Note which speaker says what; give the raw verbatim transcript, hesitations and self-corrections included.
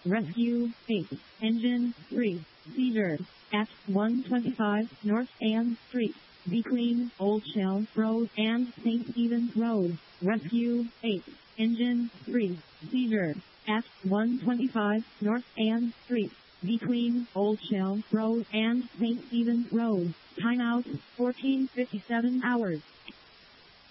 Speaker 1: Rescue eight. Engine three. Seizure at one twenty-five North Ann Street, between Old Shell Road and Saint Stephen's Road. Rescue eight. Engine three. Seizure at one twenty-five North Ann Street, between Old Shell Road and Saint Stephen's Road. Timeout fourteen fifty-seven hours.